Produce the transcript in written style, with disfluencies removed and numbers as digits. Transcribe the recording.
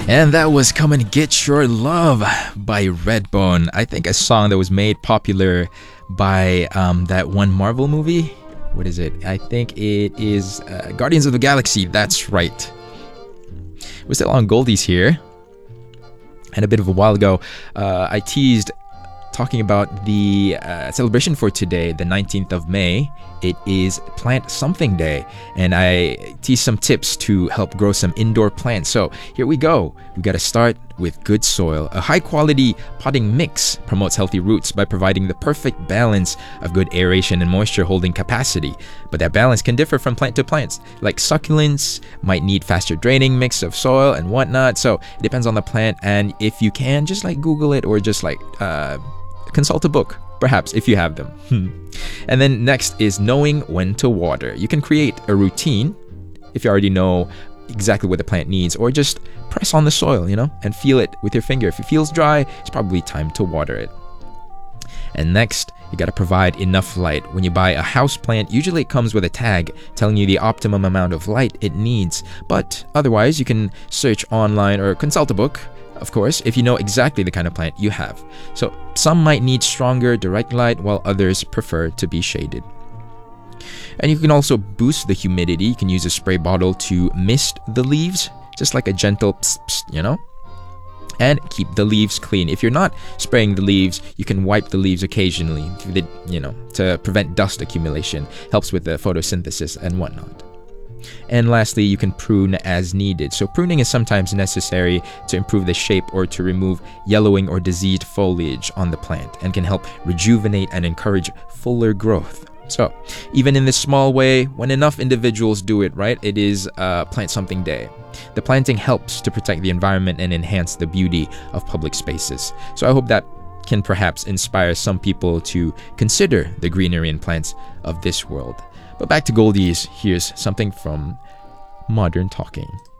And that was Come and Get Your Love by Redbone. I think a song that was made popular by that one Marvel movie. What is it? I think it is Guardians of the Galaxy. That's right. We're still on Goldies here. And a bit of a while ago, I teased talking about the celebration for today, the 19th of May. It is Plant Something Day, and I teased some tips to help grow some indoor plants. So here we go. We got to start with good soil. A high-quality potting mix promotes healthy roots by providing the perfect balance of good aeration and moisture-holding capacity. But that balance can differ from plant to plant. Like succulents might need faster draining mix of soil and whatnot. So it depends on the plant, and if you can, just like Google it or just like consult a book, perhaps, if you have them. And then next is knowing when to water. You can create a routine if you already know exactly what the plant needs, or just press on the soil, and feel it with your finger. If it feels dry, it's probably time to water it. And next, you got to provide enough light. When you buy a house plant, usually it comes with a tag telling you the optimum amount of light it needs. But otherwise, you can search online or consult a book, of course, if you know exactly the kind of plant you have. So some might need stronger direct light, while others prefer to be shaded. And you can also boost the humidity. You can use a spray bottle to mist the leaves, just like a gentle psst, psst, and keep the leaves clean. If you're not spraying the leaves, you can wipe the leaves occasionally, to prevent dust accumulation. Helps with the photosynthesis and whatnot. And lastly, you can prune as needed. So pruning is sometimes necessary to improve the shape or to remove yellowing or diseased foliage on the plant, and can help rejuvenate and encourage fuller growth. So even in this small way, when enough individuals do it right, it is Plant Something Day. The planting helps to protect the environment and enhance the beauty of public spaces. So I hope that can perhaps inspire some people to consider the greenery and plants of this world. But back to Goldies, here's something from Modern Talking.